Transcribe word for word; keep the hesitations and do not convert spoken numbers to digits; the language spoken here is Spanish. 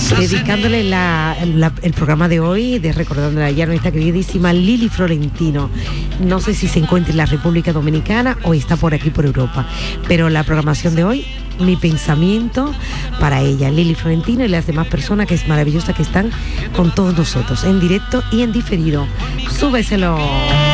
dedicándole la, la, el programa de hoy, de recordándole a nuestra queridísima Lili Florentino. No sé si se encuentra en la República Dominicana o está por aquí por Europa, pero la programación de hoy, mi pensamiento para ella, Lili Florentino, y las demás personas que es maravillosa que están con todos nosotros, en directo y en diferido. Súbeselo.